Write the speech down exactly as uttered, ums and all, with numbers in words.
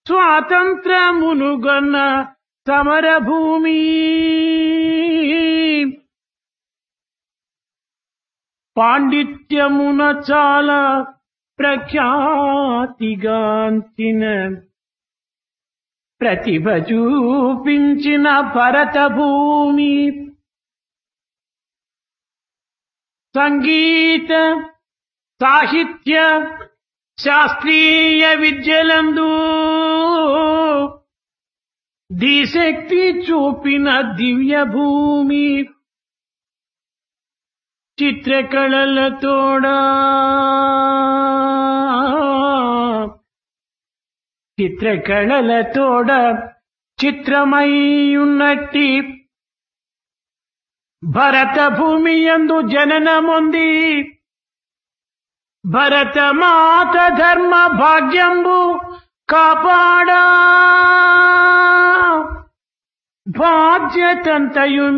స్వాతంత్రమునుగొన్న సమరభూమి పాండిత్యమున చాలా ప్రఖ్యాతిగాంచిన ప్రతిభ చూపించిన భరత భూమి సంగీత సాహిత్య శాస్త్రీయ విద్యలందు దిశక్తి చూపిన దివ్య భూమి చిత్రకళలతోడా చిత్రకళలతోడ చిత్రమయ్యున్నట్టి భరత భూమి యందు జననముంది భరత మాత ధర్మ భాగ్యంబు కాపాడా బాధ్యతంతయు